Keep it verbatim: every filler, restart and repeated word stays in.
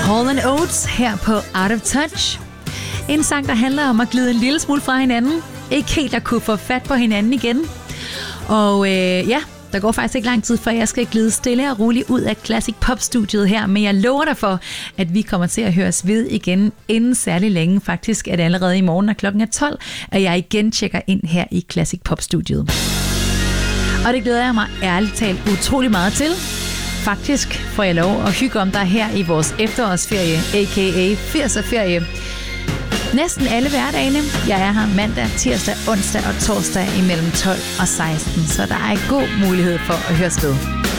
Hall and Oates her på Out of Touch. En sang, der handler om at glide en lille smule fra hinanden. Ikke helt at kunne få fat på hinanden igen. Og øh, ja, der går faktisk ikke lang tid, før jeg skal glide stille og roligt ud af Classic Pop-studiet her. Men jeg lover dig for, at vi kommer til at høres ved igen inden særlig længe. Faktisk er det allerede i morgen, når klokken er tolv, at jeg igen tjekker ind her i Classic Pop-studiet. Og det glæder jeg mig ærligt talt utrolig meget til. Faktisk får jeg lov at hygge om dig her i vores efterårsferie, a k a firserferie. Næsten alle hverdagene. Jeg er her mandag, tirsdag, onsdag og torsdag imellem tolv og seksten, så der er god mulighed for at høre ved.